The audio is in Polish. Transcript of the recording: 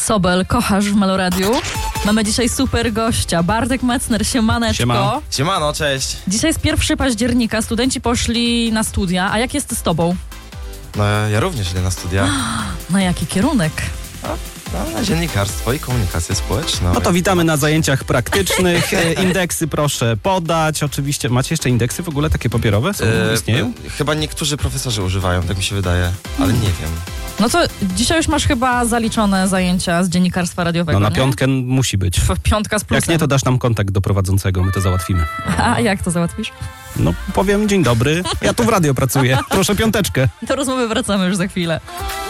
Sobel, kochasz w Meloradiu. Mamy dzisiaj super gościa, Bartek Metzner, siemaneczko. Siema. Siemano, cześć. Dzisiaj jest 1 października, studenci poszli na studia, a jak jest z tobą? No ja również idę na studia. Na jaki kierunek? Na dziennikarstwo i komunikację społeczną. No to witamy na zajęciach praktycznych. Indeksy proszę podać. Oczywiście, macie jeszcze indeksy w ogóle takie papierowe? Istnieją? Chyba niektórzy profesorzy używają, tak mi się wydaje, ale nie wiem. No to dzisiaj już masz chyba zaliczone zajęcia z dziennikarstwa radiowego, No na nie? piątkę musi być. Piątka z plusem. Jak nie, to dasz nam kontakt do prowadzącego, my to załatwimy. A jak to załatwisz? No powiem, dzień dobry, ja tu w radio pracuję, proszę piąteczkę. Do rozmowy wracamy już za chwilę.